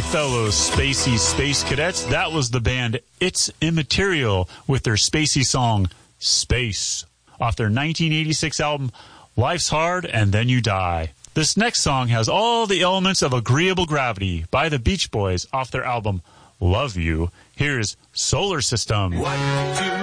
fellow spacey space cadets, that was the band It's Immaterial with their spacey song, Space, off their 1986 album, Life's Hard and Then You Die. This next song has all the elements of Agreeable Gravity by the Beach Boys off their album, Love You. Here's Solar System. 1, 2,